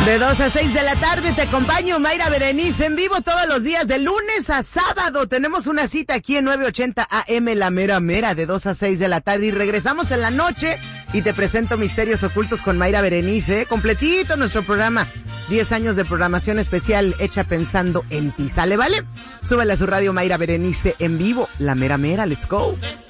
De 2 a 6 de la tarde te acompaño, Mayra Berenice, en vivo todos los días, de lunes a sábado. Tenemos una cita aquí en 980 AM, La Mera Mera, de 2 a 6 de la tarde. Y regresamos en la noche y te presento Misterios Ocultos con Mayra Berenice. Completito nuestro programa. 10 años de programación especial hecha pensando en ti. ¿Sale, vale? Súbele a su radio Mayra Berenice en vivo, La Mera Mera. Let's go.